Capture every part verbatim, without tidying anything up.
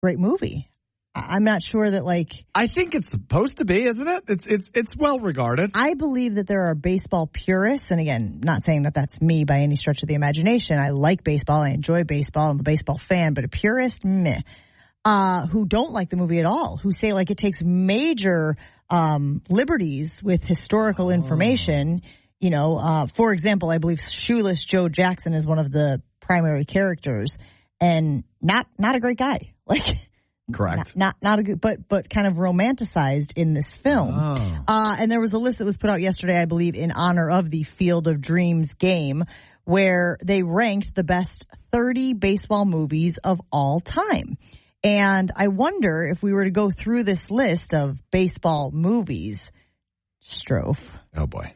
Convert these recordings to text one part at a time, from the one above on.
great movie. I'm not sure that, like... I think it's supposed to be, isn't it? It's it's it's well regarded. I believe that there are baseball purists, and again, not saying that that's me by any stretch of the imagination. I like baseball. I enjoy baseball. I'm a baseball fan, but a purist, meh. Uh, who don't like the movie at all, who say, like, it takes major um, liberties with historical information. You know, uh, for example, I believe Shoeless Joe Jackson is one of the primary characters, and not not a great guy. Like... Correct. Not, not not a good, but but kind of romanticized in this film. Oh. Uh, and there was a list that was put out yesterday, I believe, in honor of the Field of Dreams game, where they ranked the best thirty baseball movies of all time. And I wonder if we were to go through this list of baseball movies, Strofe. Oh boy,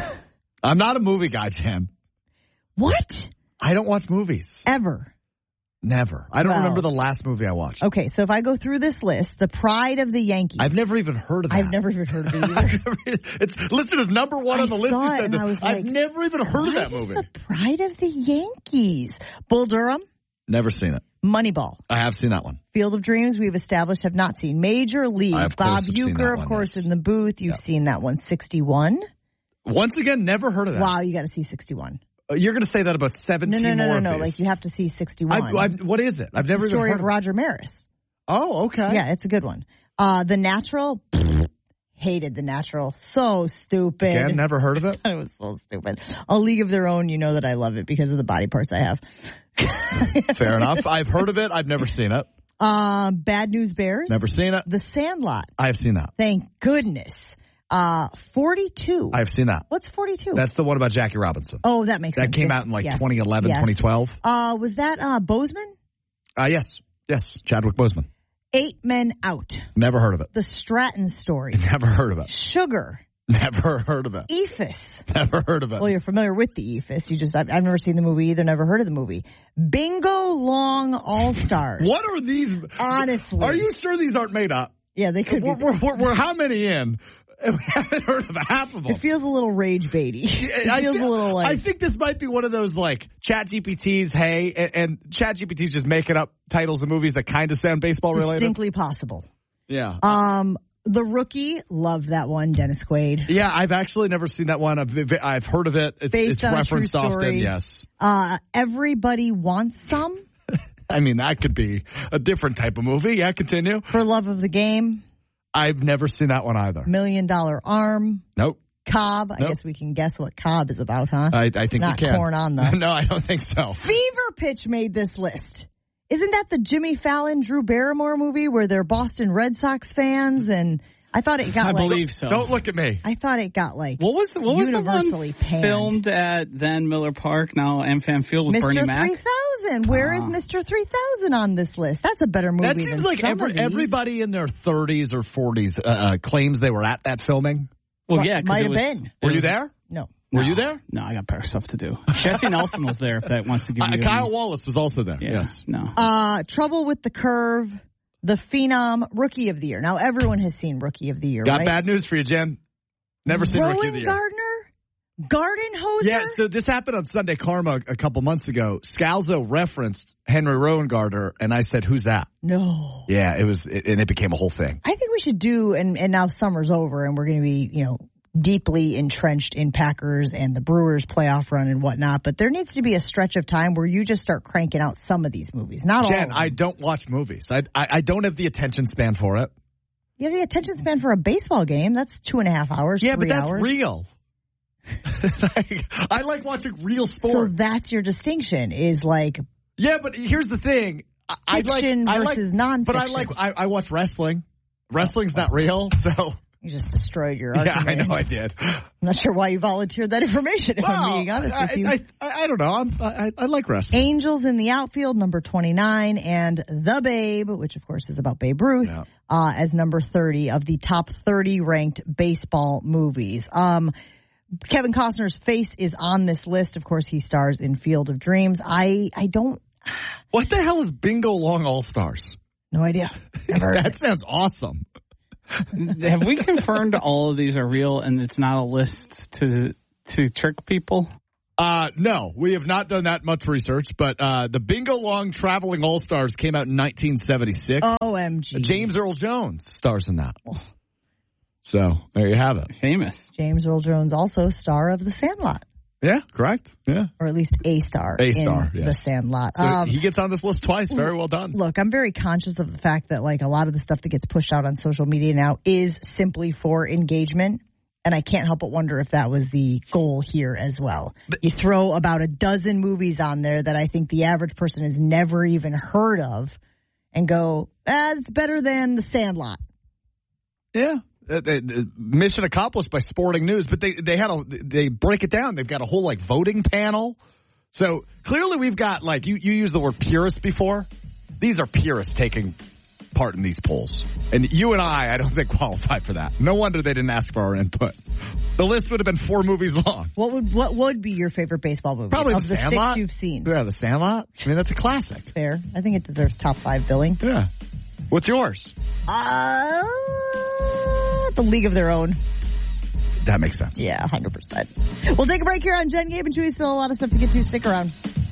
I'm not a movie guy, Jen. What? I don't watch movies Ever. Never. I don't Well, remember the last movie I watched. Okay, so if I go through this list, The Pride of the Yankees. I've never even heard of that. I've never even heard of it either. It's listed as number one I on the list. saw You it said and this. I was I've like, never even heard of that What is movie. The Pride of the Yankees. Bull Durham. Never seen it. Moneyball. I have seen that one. Field of Dreams, we've established, have not seen. Major League. I, of Bob course, have seen Uecker, that of one, course, yes. in the booth. You've Yep. seen that one. sixty-one. Once again, never heard of that. Wow, you got to see sixty-one. Uh, You're going to say that about No, seventeen no, no, more no, of no. these. Like, you have to see sixty-one. I, I, what is it? I've never the even story heard of of Roger Maris. Oh, okay. Yeah, it's a good one. Uh, The Natural. Hated The Natural. So stupid. Again, never heard of it. It was so stupid. A League of Their Own, you know that I love it because of the body parts I have. Fair enough. I've heard of it. I've never seen it. Uh, Bad News Bears. Never seen it. The Sandlot. I have seen that. Thank goodness. Uh, forty-two. I have seen that. What's forty-two? That's the one about Jackie Robinson. Oh, that makes That sense. came Yes, out in like yes. twenty eleven, Yes. twenty twelve. Uh, was that uh, Bozeman? Uh, yes. Yes. Chadwick Boseman. Eight Men Out. Never heard of it. The Stratton Story. Never heard of it. Sugar. Never heard of it. Ephus. Never heard of it. Well, you're familiar with the Ephus. You just, I've, I've never seen the movie either, never heard of the movie. Bingo Long All Stars. What are these? Honestly. Are you sure these aren't made up? Yeah, they could We're, be. we're, we're, we're how many in? And we haven't heard of half of them. It feels a little rage baity. It I feels feel- a little like. I think this might be one of those like Chat G P T's, hey, and, and Chat G P T's just making up titles of movies that kind of sound baseball related. distinctly possible. Yeah. Um, The Rookie, loved that one, Dennis Quaid. Yeah, I've actually never seen that one. I've, I've heard of it. It's, Based it's on a referenced true story. often, yes. Uh, Everybody Wants Some, I mean, that could be a different type of movie. Yeah, continue. For Love of the Game, I've never seen that one either. Million Dollar Arm, Nope. Cobb. I Nope. guess we can guess what Cobb is about, huh? I, I think Not we can. corn on the. No, I don't think so. Fever Pitch made this list. Isn't that the Jimmy Fallon, Drew Barrymore movie where they're Boston Red Sox fans? And I thought it got I like. believe so. Don't look at me. I thought it got like. What was what was the universally one panned. filmed at then Miller Park, now AmFam Field with Mister Bernie Mac? three thousand. Where is Ah. Mister three thousand on this list? That's a better movie That than seems like some every, of these. everybody in their thirties or forties uh, uh, claims they were at that filming. Well, What, yeah, 'cause might it have was- been. it Were you was- there? No. Were No. you there? No, I got better stuff to do. Jesse Nelson was there if that wants to give Uh, you Kyle any- Wallace was also there. Yeah, Yes. no. Uh, Trouble with the Curve, The Phenom, Rookie of the Year. Now, everyone has seen Rookie of the Year, Got right? bad news for you, Jen. Never seen Rowan Rookie of the Year. Gardner? Garden Hoser? Yeah, so this happened on Sunday Karma a couple months ago. Scalzo referenced Henry Rowan Gardner, and I said, who's that? No. Yeah, it was, it, and it became a whole thing. I think we should do, and, and now summer's over, and we're going to be, you know, deeply entrenched in Packers and the Brewers playoff run and whatnot, but there needs to be a stretch of time where you just start cranking out some of these movies. Not all Jen, of them. I don't watch movies. I, I I don't have the attention span for it. You have the attention span for a baseball game. That's two and a half hours, Yeah, three but that's hours. real. I like watching real So sport. that's your distinction, is like Yeah, but here's the thing. I, I like, fiction I like, versus nonfiction. But I like I, I watch wrestling. Wrestling's not real, so You just destroyed your yeah, argument. I know I did. I'm not sure why you volunteered that information, if I'm being honest I, with you. I, I, I don't know. I'm, I, I like wrestling. Angels in the Outfield, number twenty-nine, and The Babe, which of course is about Babe Ruth, Yeah. uh, as number thirty of the top thirty ranked baseball movies. Um, Kevin Costner's face is on this list. Of course, he stars in Field of Dreams. I, I don't, What the hell is Bingo Long All Stars? no idea. Never heard of That it. sounds awesome. Have we confirmed all of these are real and it's not a list to to trick people? Uh, no, we have not done that much research, but uh, the Bingo Long Traveling All-Stars came out in nineteen seventy-six. O M G. James Earl Jones stars in that. So there you have it. Famous. James Earl Jones, also star of The Sandlot. Yeah, correct. Yeah. Or at least a star. A star, in yes. The Sandlot. So um, he gets on this list twice. Very well done. Look, I'm very conscious of the fact that like a lot of the stuff that gets pushed out on social media now is simply for engagement. And I can't help but wonder if that was the goal here as well. You throw about a dozen movies on there that I think the average person has never even heard of and go, ah, it's better than The Sandlot. Yeah. Uh, they, uh, mission accomplished by Sporting News, but they they had a they break it down. They've got a whole like voting panel. So clearly we've got like you you used the word purist before. These are purists taking part in these polls, and you and I I don't think qualify for that. No wonder they didn't ask for our input. The list would have been four movies long. What would what would be your favorite baseball movie? Probably of The the Sandlot. six you've seen. Yeah, The Sandlot. I mean that's a classic. Fair. I think it deserves top five billing. Yeah. What's yours? Uh, The League of Their Own. That makes sense. Yeah, one hundred percent. We'll take a break here on Jen, Gabe, and Chewy. Still a lot of stuff to get to. Stick around.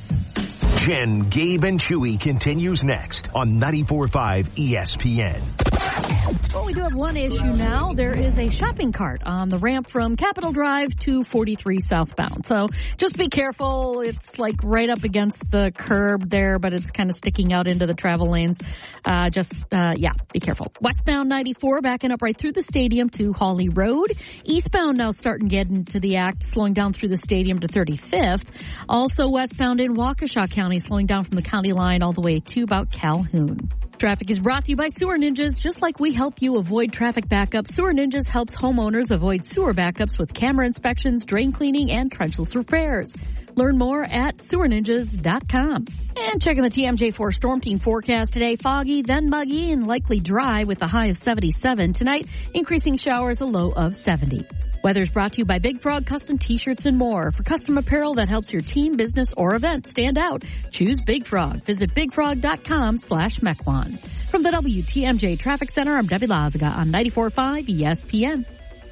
Jen, Gabe, and Chewy continues next on ninety-four point five E S P N. Well, we do have one issue now. There is a shopping cart on the ramp from Capitol Drive to forty-three southbound. So just be careful. It's like right up against the curb there, but it's kind of sticking out into the travel lanes. Uh, just, uh, yeah, be careful. Westbound ninety-four backing up right through the stadium to Hawley Road. Eastbound now starting to get into the act, slowing down through the stadium to thirty-fifth. Also westbound in Waukesha County, slowing down from the county line all the way to about Calhoun. Traffic is brought to you by Sewer Ninjas. Just like we help you avoid traffic backups, Sewer Ninjas helps homeowners avoid sewer backups with camera inspections, drain cleaning, and trenchless repairs. Learn more at sewer ninjas dot com. And checking the T M J four Storm Team forecast today, foggy, then muggy, and likely dry with a high of seventy-seven. Tonight, increasing showers, a low of seventy. Weather's brought to you by Big Frog Custom T-shirts and more. For custom apparel that helps your team, business, or event stand out, choose Big Frog. Visit big frog dot com slash Mequon. From the W T M J Traffic Center, I'm Debbie Lazaga on ninety-four point five E S P N.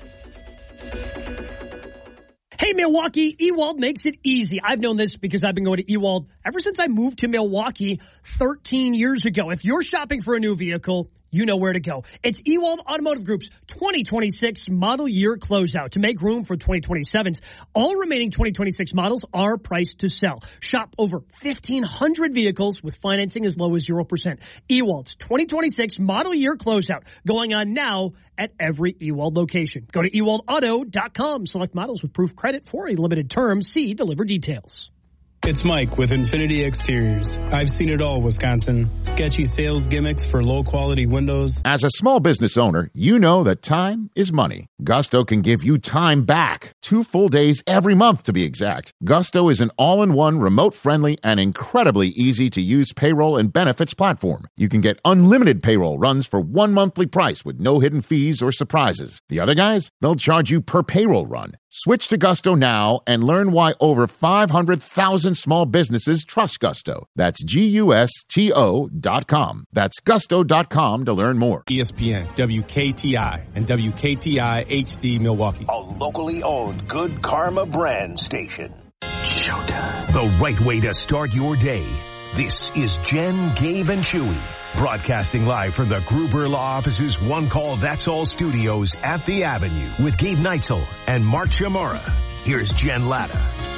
Hey, Milwaukee, Ewald makes it easy. I've known this because I've been going to Ewald ever since I moved to Milwaukee thirteen years ago. If you're shopping for a new vehicle, you know where to go. It's Ewald Automotive Group's twenty twenty-six model year closeout to make room for twenty twenty-sevens. All remaining twenty twenty-six models are priced to sell. Shop over fifteen hundred vehicles with financing as low as zero percent. Ewald's twenty twenty-six model year closeout going on now at every Ewald location. Go to ewald auto dot com. Select models with proof credit for a limited term. See deliver details. It's Mike with Infinity Exteriors. I've seen it all, Wisconsin. Sketchy sales gimmicks for low-quality windows. As a small business owner, you know that time is money. Gusto can give you time back. Two full days every month, to be exact. Gusto is an all-in-one, remote-friendly, and incredibly easy-to-use payroll and benefits platform. You can get unlimited payroll runs for one monthly price with no hidden fees or surprises. The other guys, they'll charge you per payroll run. Switch to Gusto now and learn why over five hundred thousand small businesses trust Gusto. That's G U S T O dot com. That's gusto dot com to learn more. E S P N, W K T I, and W K T I H D Milwaukee. A locally owned Good Karma brand station. Showtime. The right way to start your day. This is Jen, Gabe, and Chewy, broadcasting live from the Gruber Law Office's One Call That's All studios at the Avenue with Gabe Neitzel and Mark Chamora. Here's Jen Latta.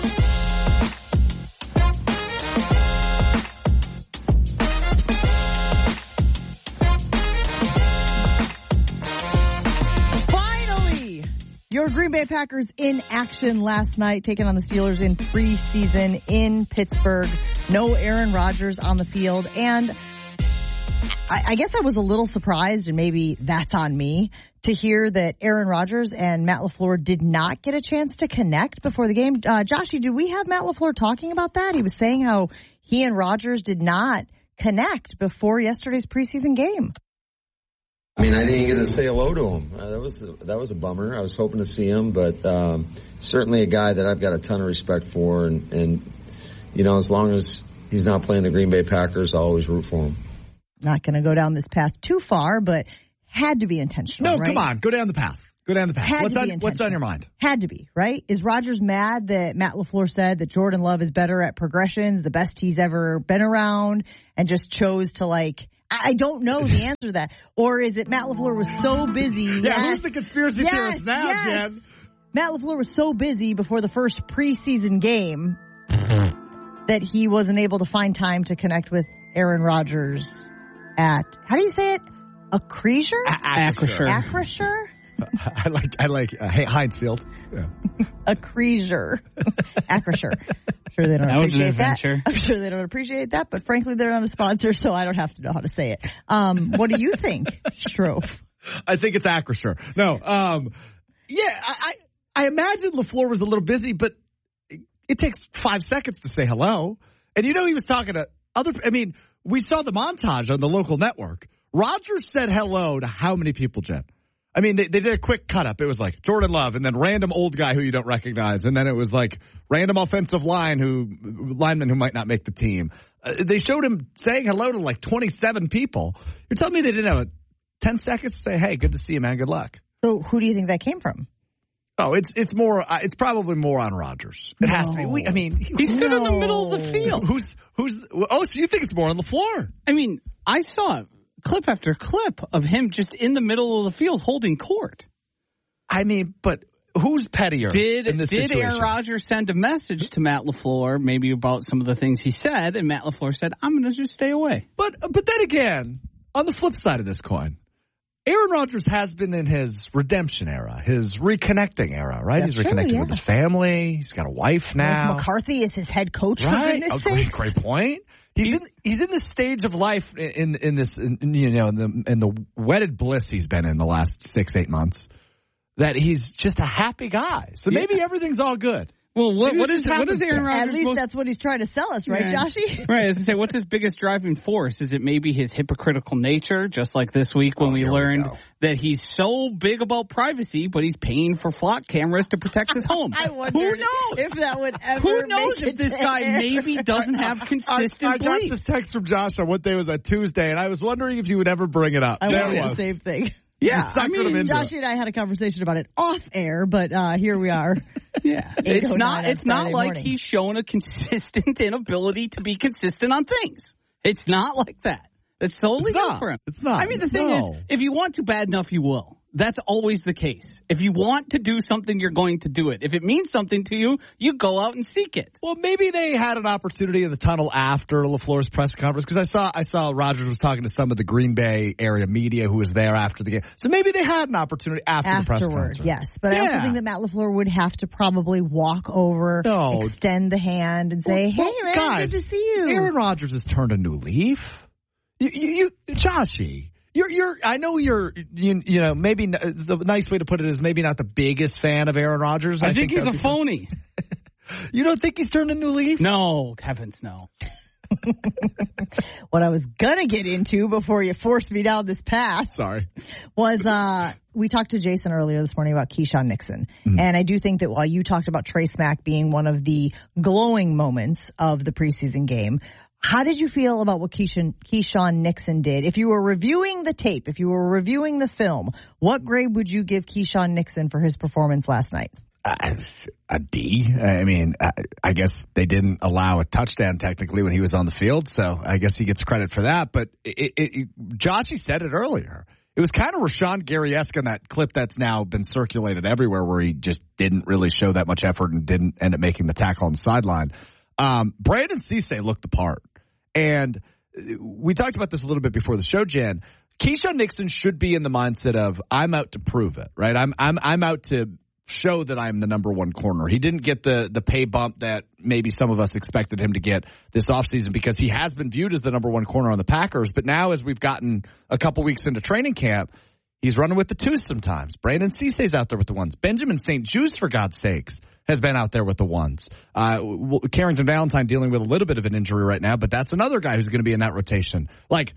Your Green Bay Packers in action last night, taking on the Steelers in preseason in Pittsburgh. No Aaron Rodgers on the field. And I, I guess I was a little surprised, and maybe that's on me, to hear that Aaron Rodgers and Matt LaFleur did not get a chance to connect before the game. Uh, Joshy, do we have Matt LaFleur talking about that? He was saying how he and Rodgers did not connect before yesterday's preseason game. I mean, I didn't get to say hello to him. Uh, that was that was a bummer. I was hoping to see him, but um, certainly a guy that I've got a ton of respect for. And, and, you know, as long as he's not playing the Green Bay Packers, I'll always root for him. Not going to go down this path too far, but had to be intentional, No, right? come on. Go down the path. Go down the path. Had What's to on, be what's on intentional. your mind? Had to be, right? Is Rodgers mad that Matt LaFleur said that Jordan Love is better at progressions, the best he's ever been around, and just chose to, like, I don't know the answer to that. Or is it Matt LaFleur was so busy? Yeah, yes, who's the conspiracy yes, theorist now, yes. Jen? Matt LaFleur was so busy before the first preseason game that he wasn't able to find time to connect with Aaron Rodgers at, how do you say it? Acrisure? Acrisure. Acrisure? I like I like uh, Heinz Field. Yeah. Acrisure. Acrisure. I'm sure they don't That was an appreciate that. adventure. I'm sure they don't appreciate that, but frankly, they're not a sponsor, so I don't have to know how to say it. Um, what do you think, Strofe? I think it's Acrisure. No, um, yeah, I, I I imagine LaFleur was a little busy, but it, it takes five seconds to say hello. And you know he was talking to other, I mean, we saw the montage on the local network. Rodgers said hello to how many people, Jen? I mean, they, they did a quick cut up. It was like Jordan Love and then random old guy who you don't recognize. And then it was like random offensive line who lineman who might not make the team. Uh, they showed him saying hello to like twenty-seven people. You're telling me they didn't have a ten seconds to say, hey, good to see you, man. Good luck. So who do you think that came from? Oh, it's it's more. Uh, it's probably more on Rodgers. It no. has to be. We, I mean, he, he stood no. in the middle of the field. Who's who's? Oh, so you think it's more on the floor? I mean, I saw clip after clip of him just in the middle of the field holding court. I mean, but who's pettier? Did in this did situation? Aaron Rodgers send a message to Matt LaFleur maybe about some of the things he said, and Matt LaFleur said, "I'm going to just stay away." But but then again, on the flip side of this coin, Aaron Rodgers has been in his redemption era, his reconnecting era, right? That's He's reconnecting true, yeah. with his family. He's got a wife now. Mike McCarthy is his head coach, for right? goodness Oh, sakes. great, great point. He's in he's in this stage of life in in this in, you know in the in the wedded bliss he's been in the last six eight months that he's just a happy guy. So maybe yeah. everything's all good. Well, what, maybe what is what is Aaron Rodgers? At least most, that's what he's trying to sell us, right, yeah. Joshy? Right. As I say, what's his biggest driving force? Is it maybe his hypocritical nature? Just like this week when oh, we learned we that he's so big about privacy, but he's paying for flock cameras to protect his home. I wonder Who knows if that would ever. Who knows make if this guy air. maybe doesn't have consistent I, I got beliefs. this text from Josh on what day was that Tuesday, and I was wondering if you would ever bring it up. I there wondered it was. the same thing. Yeah, I I mean, mean, Joshy and I had a conversation about it off air, but uh, here we are. Yeah, it's not. It's not Friday like morning. he's shown a consistent inability to be consistent on things. It's not like that. That's totally It's good not. for him. It's not. I mean, the thing No. is, if you want to bad enough, you will. That's always the case. If you want to do something, you're going to do it. If it means something to you, you go out and seek it. Well, maybe they had an opportunity in the tunnel after LaFleur's press conference because I saw I saw Rodgers was talking to some of the Green Bay area media who was there after the game. So maybe they had an opportunity after the press Afterward, conference. yes. But I also Yeah. think that Matt LaFleur would have to probably walk over, No. extend the hand, and say, Well, hey, well, man, guys, good to see you. Aaron Rodgers has turned a new leaf. You, you, you Joshy, you're, you're. I know you're. You, you know, maybe n- the nice way to put it is maybe not the biggest fan of Aaron Rodgers. I, think, he's that'd a be- phony. You don't think he's turned a new leaf? No, heavens no. What I was going to get into before you forced me down this path Sorry. was uh, we talked to Jason earlier this morning about Keyshawn Nixon. Mm-hmm. And I do think that while you talked about Trace Mack being one of the glowing moments of the preseason game, how did you feel about what Keyshawn, Keyshawn Nixon did? If you were reviewing the tape, if you were reviewing the film, what grade would you give Keyshawn Nixon for his performance last night? Uh, a D. I mean, I, I guess they didn't allow a touchdown technically when he was on the field, so I guess he gets credit for that. But it, it, it, Joshy said it earlier. It was kind of Rashawn Gary-esque on that clip that's now been circulated everywhere where he just didn't really show that much effort and didn't end up making the tackle on the sideline. Um, Brandon Cisse looked the part. And we talked about this a little bit before the show, Jen. Keyshawn Nixon should be in the mindset of, I'm out to prove it, right? I'm I'm I'm out to show that I'm the number one corner. He didn't get the the pay bump that maybe some of us expected him to get this offseason because he has been viewed as the number one corner on the Packers. But now as we've gotten a couple weeks into training camp, he's running with the twos sometimes. Brandon Cisse's out there with the ones. Benjamin Saint Juste, for God's sakes, has been out there with the ones. Uh, Carrington Valentine dealing with a little bit of an injury right now, but that's another guy who's going to be in that rotation. Like,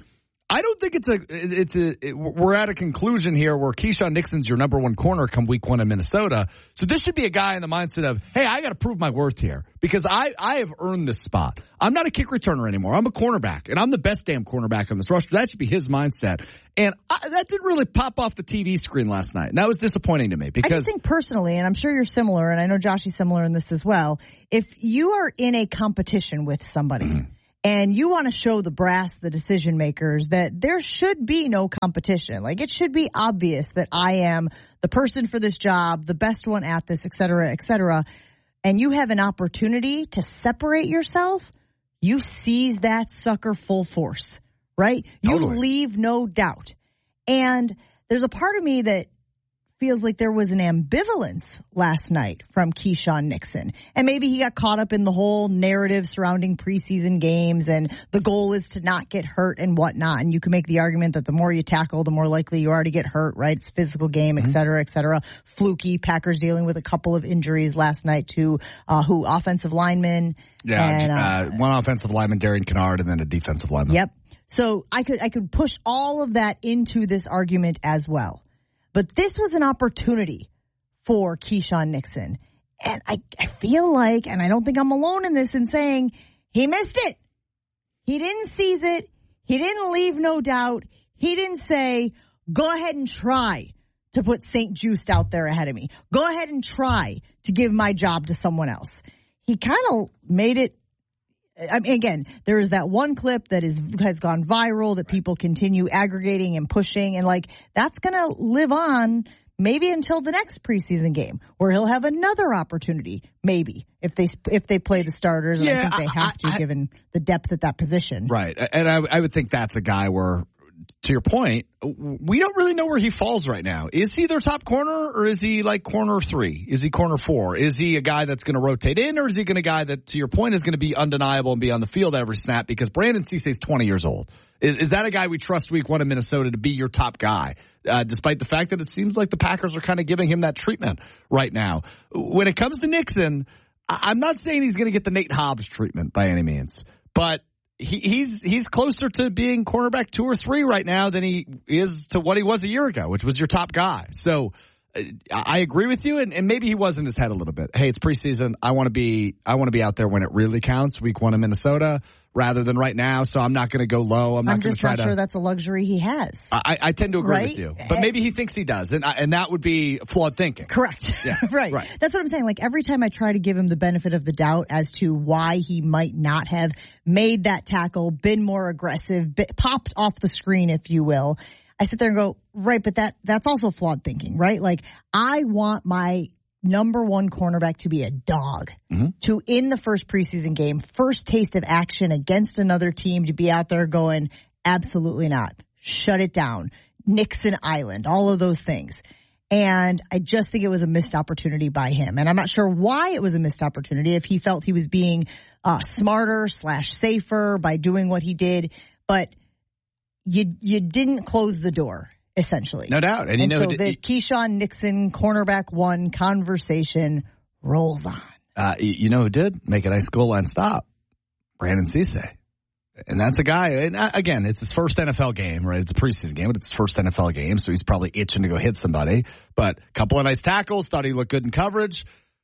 I don't think it's a, it's a, it, we're at a conclusion here where Keyshawn Nixon's your number one corner come week one in Minnesota. So this should be a guy in the mindset of, hey, I got to prove my worth here because I, I have earned this spot. I'm not a kick returner anymore. I'm a cornerback, and I'm the best damn cornerback on this roster. That should be his mindset. And I, that didn't really pop off the T V screen last night. And that was disappointing to me because I just think personally, and I'm sure you're similar, and I know Josh is similar in this as well, if you are in a competition with somebody, mm-hmm. and you want to show the brass, the decision makers, that there should be no competition. Like, it should be obvious that I am the person for this job, the best one at this, et cetera, et cetera. And you have an opportunity to separate yourself, you seize that sucker full force, right? Totally. You leave no doubt. And there's a part of me that feels like there was an ambivalence last night from Keyshawn Nixon. And maybe he got caught up in the whole narrative surrounding preseason games and the goal is to not get hurt and whatnot. And you can make the argument that the more you tackle, the more likely you are to get hurt, right? It's a physical game, et cetera, et cetera. Fluky, Packers dealing with a couple of injuries last night to uh, who offensive linemen. Yeah, and, uh, uh, one offensive lineman, Darian Kennard, and then a defensive lineman. Yep. So I could I could push all of that into this argument as well. But this was an opportunity for Keyshawn Nixon. And I, I feel like, and I don't think I'm alone in this in saying, he missed it. He didn't seize it. He didn't leave no doubt. He didn't say, go ahead and try to put Saint Just out there ahead of me. Go ahead and try to give my job to someone else. He kind of made it. I mean, again, there is that one clip that is has gone viral that people continue aggregating and pushing, and like that's going to live on maybe until the next preseason game, where he'll have another opportunity, maybe if they if they play the starters. And yeah, I think they have I, I, to, given the depth at that position. Right, and I, I would think that's a guy where, to your point, we don't really know where he falls right now. Is he their top corner, or is he like corner three? Is he corner four? Is he a guy that's going to rotate in, or is he going to a guy that, to your point, is going to be undeniable and be on the field every snap? Because Brandon Cisse is twenty years old. Is, is that a guy we trust week one in Minnesota to be your top guy, uh, despite the fact that it seems like the Packers are kind of giving him that treatment right now? When it comes to Nixon, I, I'm not saying he's going to get the Nate Hobbs treatment by any means, but He, he's he's closer to being cornerback two or three right now than he is to what he was a year ago, which was your top guy. So uh, I agree with you, and, and maybe he was in his head a little bit. Hey, it's preseason. I want to be I want to be out there when it really counts. Week one in Minnesota, rather than right now. So I'm not going to go low. I'm not I'm going to just try not to. Sure, that's a luxury he has. I, I tend to agree right? with you, but maybe he thinks he does, and and that would be flawed thinking. Correct. Yeah. right. Right. That's what I'm saying. Like every time I try to give him the benefit of the doubt as to why he might not have made that tackle, been more aggressive, bit, popped off the screen, if you will, I sit there and go, right, but that that's also flawed thinking, right? Like I want my number one cornerback to be a dog, mm-hmm. to in the first preseason game, first taste of action against another team, to be out there going, absolutely not. Shut it down. Nixon Island, all of those things. And I just think it was a missed opportunity by him. And I'm not sure why it was a missed opportunity, if he felt he was being uh, smarter slash safer by doing what he did. But you you didn't close the door, essentially. No doubt. And, and you know, so the it, Keyshawn Nixon cornerback one conversation rolls on. Uh, you know who did make a nice goal line stop? Brandon Cisse. And that's a guy, and again, it's his first N F L game, right? It's a preseason game, but it's his first N F L game, so he's probably itching to go hit somebody. But a couple of nice tackles, thought he looked good in coverage.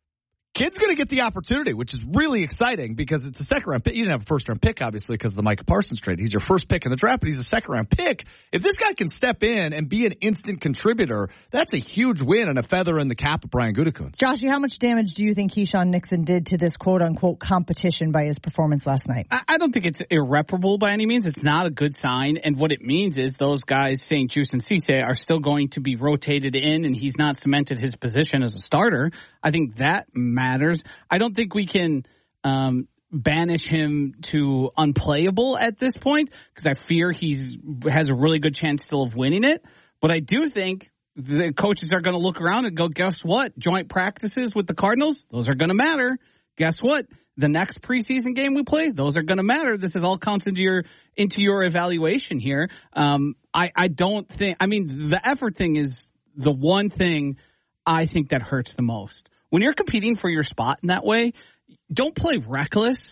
Kid's going to get the opportunity, which is really exciting because it's a second-round pick. You didn't have a first-round pick, obviously, because of the Micah Parsons trade. He's your first pick in the draft, but he's a second-round pick. If this guy can step in and be an instant contributor, that's a huge win and a feather in the cap of Brian Gutekunst. Joshy, how much damage do you think Keyshawn Nixon did to this quote-unquote competition by his performance last night? I, I don't think it's irreparable by any means. It's not a good sign, and what it means is those guys, Saint Just and Cisse, are still going to be rotated in, and he's not cemented his position as a starter. I think that matters. I don't think we can um, banish him to unplayable at this point because I fear he's has a really good chance still of winning it. But I do think the coaches are going to look around and go, guess what? Joint practices with the Cardinals, those are going to matter. Guess what? The next preseason game we play, those are going to matter. This is all counts into your into your evaluation here. Um, I, I don't think – I mean, the effort thing is the one thing I think that hurts the most. When you're competing for your spot in that way, don't play reckless,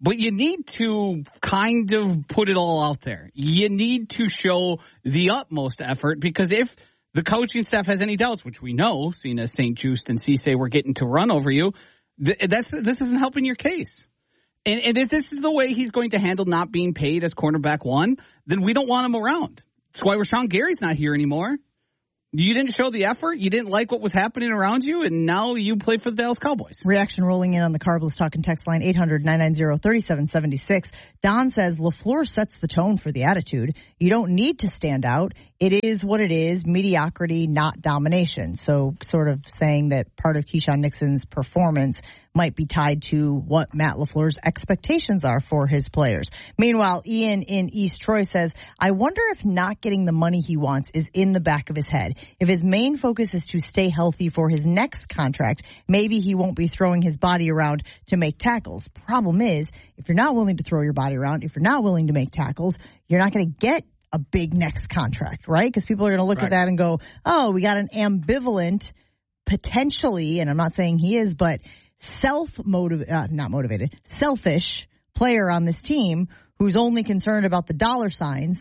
But you need to kind of put it all out there. You need to show the utmost effort, because if the coaching staff has any doubts, which we know, seeing as Saint Just and Cisse were getting to run over you, th- that's this isn't helping your case. And, and if this is the way he's going to handle not being paid as cornerback one, then we don't want him around. That's why Rashawn Gary's not here anymore. You didn't show the effort. You didn't like what was happening around you, and now you play for the Dallas Cowboys. Reaction rolling in on the Carbless Talking text line, eight hundred, nine nine zero, three seven seven six. Don says, LaFleur sets the tone for the attitude. You don't need to stand out. It is what it is, mediocrity, not domination. So sort of saying that part of Keyshawn Nixon's performance might be tied to what Matt LaFleur's expectations are for his players. Meanwhile, Ian in East Troy says, I wonder if not getting the money he wants is in the back of his head. If his main focus is to stay healthy for his next contract, maybe he won't be throwing his body around to make tackles. Problem is, if you're not willing to throw your body around, if you're not willing to make tackles, you're not going to get a big next contract, right? Because people are going to look right. at that and go, oh, we got an ambivalent, potentially, and I'm not saying he is, but self-motivated, uh, not motivated, selfish player on this team who's only concerned about the dollar signs.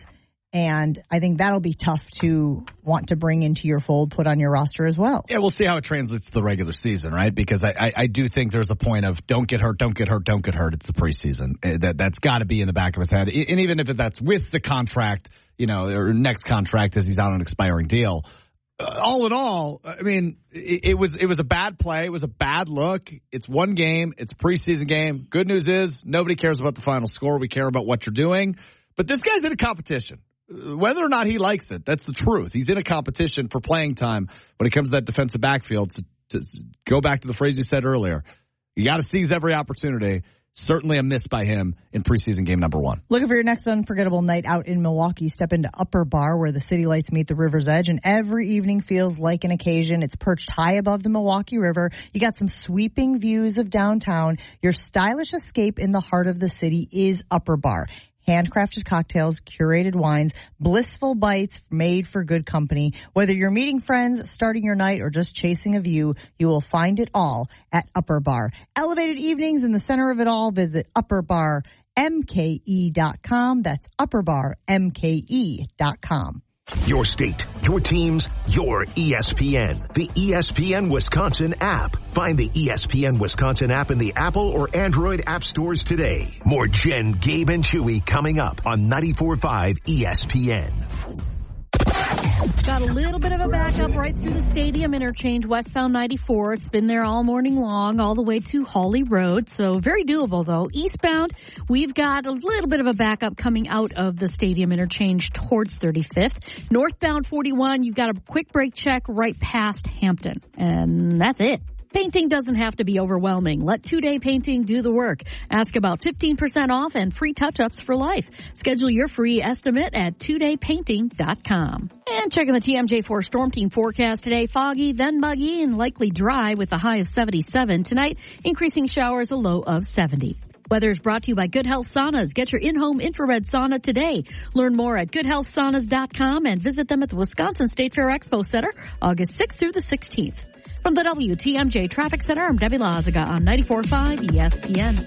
And I think that'll be tough to want to bring into your fold, put on your roster as well. Yeah, we'll see how it translates to the regular season, right? Because I, I, I do think there's a point of don't get hurt, don't get hurt, don't get hurt. It's the preseason. That, that's got to be in the back of his head. And even if that's with the contract, you know, or next contract as he's on an expiring deal. Uh, all in all, I mean, it, it was it was a bad play. It was a bad look. It's one game. It's a preseason game. Good news is nobody cares about the final score. We care about what you're doing. But this guy's in a competition. Whether or not he likes it, that's the truth. He's in a competition for playing time when it comes to that defensive backfield. To, to go back to the phrase you said earlier, you got to seize every opportunity. Certainly a miss by him in preseason game number one. Looking for your next unforgettable night out in Milwaukee. Step into Upper Bar where the city lights meet the river's edge, and every evening feels like an occasion. It's perched high above the Milwaukee River. You got some sweeping views of downtown. Your stylish escape in the heart of the city is Upper Bar. Handcrafted cocktails, curated wines, blissful bites made for good company. Whether you're meeting friends, starting your night, or just chasing a view, you will find it all at Upper Bar. Elevated evenings in the center of it all. Visit upper bar m k e dot com. That's upper bar m k e dot com. Your state, your teams, your E S P N. The E S P N Wisconsin app. Find the E S P N Wisconsin app in the Apple or Android app stores today. More Jen, Gabe, and Chewy coming up on ninety-four point five E S P N. Got a little bit of a backup right through the stadium interchange, westbound ninety-four. It's been there all morning long, all the way to Hawley Road. So very doable, though. Eastbound, we've got a little bit of a backup coming out of the stadium interchange towards thirty-fifth. Northbound forty-one, you've got a quick brake check right past Hampton. And that's it. Painting doesn't have to be overwhelming. Let two-day painting do the work. Ask about fifteen percent off and free touch-ups for life. Schedule your free estimate at two day painting dot com. And checking the T M J four Storm Team forecast today. Foggy, then muggy, and likely dry with a high of seventy-seven. Tonight, increasing showers, a low of seventy. Weather is brought to you by Good Health Saunas. Get your in-home infrared sauna today. Learn more at good health saunas dot com and visit them at the Wisconsin State Fair Expo Center, August sixth through the sixteenth. From the W T M J Traffic Center, I'm Debbie Lazaga on ninety-four point five E S P N.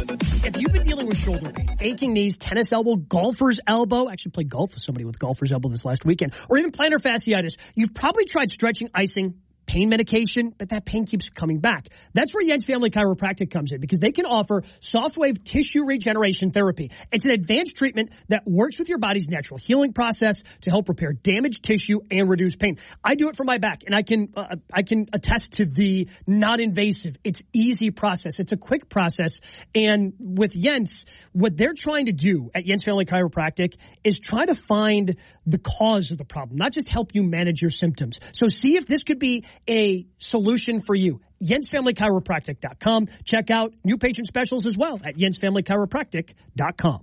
If you've been dealing with shoulder pain, aching knees, tennis elbow, golfer's elbow, actually played golf with somebody with golfer's elbow this last weekend, or even plantar fasciitis, you've probably tried stretching, icing, pain medication, but that pain keeps coming back. That's where Jens Family Chiropractic comes in, because they can offer soft wave tissue regeneration therapy. It's an advanced treatment that works with your body's natural healing process to help repair damaged tissue and reduce pain. I do it for my back, and I can uh, I can attest to the non-invasive, it's easy process. It's a quick process, and with Jens, what they're trying to do at Jens Family Chiropractic is try to find the cause of the problem, not just help you manage your symptoms. So see if this could be a solution for you. Jens Family Chiropractic dot com. Check out new patient specials as well at Jens Family Chiropractic dot com.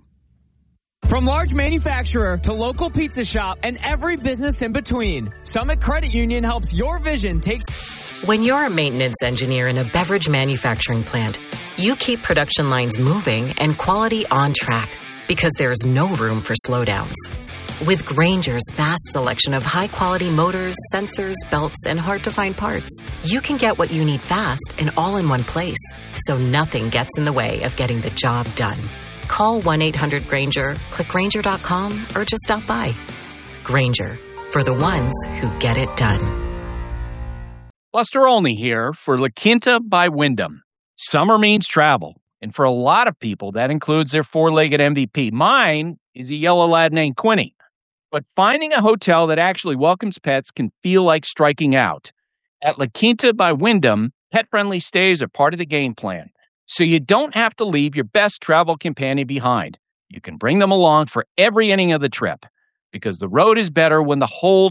From large manufacturer to local pizza shop and every business in between, Summit Credit Union helps your vision take... When you're a maintenance engineer in a beverage manufacturing plant, you keep production lines moving and quality on track because there's no room for slowdowns. With Grainger's vast selection of high-quality motors, sensors, belts, and hard-to-find parts, you can get what you need fast and all in one place. so nothing gets in the way of getting the job done. Call one eight hundred Granger, click Granger dot com, or just stop by. Granger, for the ones who get it done. Buster Olney here for La Quinta by Wyndham. Summer means travel, and for a lot of people, that includes their four-legged M V P. Mine is a yellow lab named Quinny. But finding a hotel that actually welcomes pets can feel like striking out. At La Quinta by Wyndham, pet-friendly stays are part of the game plan, so you don't have to leave your best travel companion behind. You can bring them along for every inning of the trip, because the road is better when the whole